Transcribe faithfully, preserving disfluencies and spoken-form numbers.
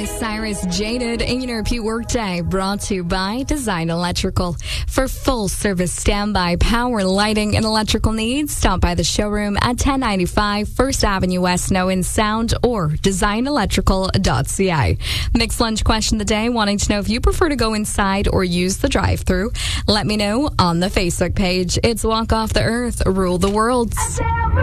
Miley Cyrus, Jaded, and your repeat workday brought to you by Design Electrical. For full service standby power, lighting, and electrical needs, stop by the showroom at ten ninety-five First Avenue West, Snow and Sound, or design electrical dot c a. Mixed lunch question of the day, wanting to know if you prefer to go inside or use the drive-thru. Let me know on the Facebook page. It's Walk Off the Earth, Rule the World.